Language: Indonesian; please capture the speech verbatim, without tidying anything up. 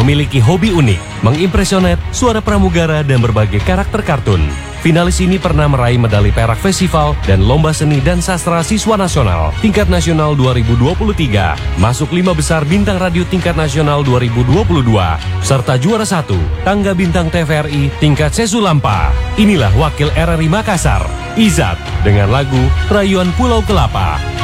memiliki hobi unik, mengimpresionet, suara pramugara, dan berbagai karakter kartun. Finalis ini pernah meraih medali perak festival dan lomba seni dan sastra siswa nasional tingkat nasional dua ribu dua puluh tiga, masuk lima besar bintang radio tingkat nasional dua ribu dua puluh dua, serta juara satu tangga bintang T V R I tingkat Sesulampa. Inilah wakil R R I Makassar, Izat, dengan lagu Rayuan Pulau Kelapa.